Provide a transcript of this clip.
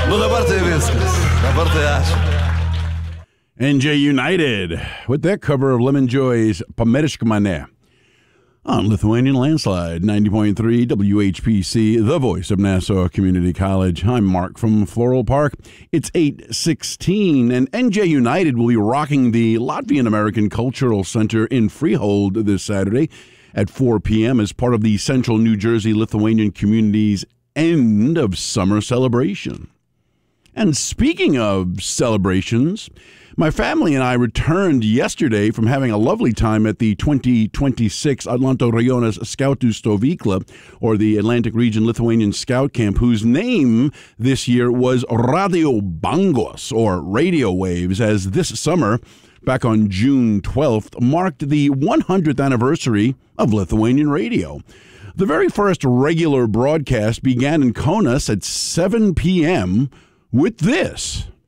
No, da parte de viskas. Da parte de ačiū. NJ United with that cover of Lemon Joy's Pamiršk mane on Lithuanian Landslide 90.3 WHPC, the voice of Nassau Community College. I'm Mark from Floral Park. It's 8:16, and NJ United will be rocking the Latvian American Cultural Center in Freehold this Saturday at 4 p.m. as part of the Central New Jersey Lithuanian Community's end of summer celebration. And speaking of celebrations, my family and I returned yesterday from having a lovely time at the 2026 Atlanto Rajonas Skautų Stovykla, or the Atlantic Region Lithuanian Scout Camp, whose name this year was Radio Bangos, or Radio Waves, as this summer, back on June 12th, marked the 100th anniversary of Lithuanian radio. The very first regular broadcast began in Kaunas at 7 p.m. with this.